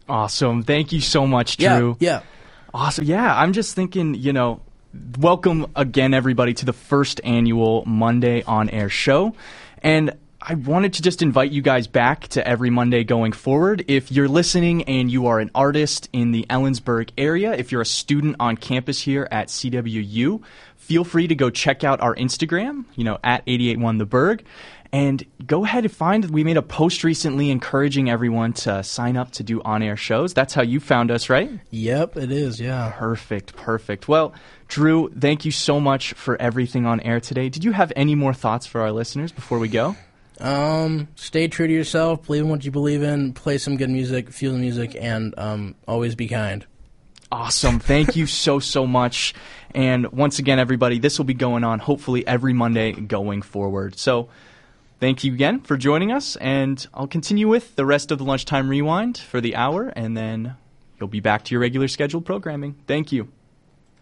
Awesome. Thank you so much, Drew. Yeah. Awesome. Yeah, I'm just thinking, welcome again, everybody, to the first annual Monday On Air show. And I wanted to just invite you guys back to every Monday going forward. If you're listening and you are an artist in the Ellensburg area, if you're a student on campus here at CWU, feel free to go check out our Instagram, at 881theberg. And go ahead and we made a post recently encouraging everyone to sign up to do on-air shows. That's how you found us, right? Yep, it is, yeah. Perfect. Well, Drew, thank you so much for everything on air today. Did you have any more thoughts for our listeners before we go? Stay true to yourself, believe in what you believe in, play some good music, feel the music, and always be kind. Awesome. Thank you so much. And once again, everybody, this will be going on hopefully every Monday going forward. So thank you again for joining us, and I'll continue with the rest of the Lunchtime Rewind for the hour, and then you'll be back to your regular scheduled programming. Thank you.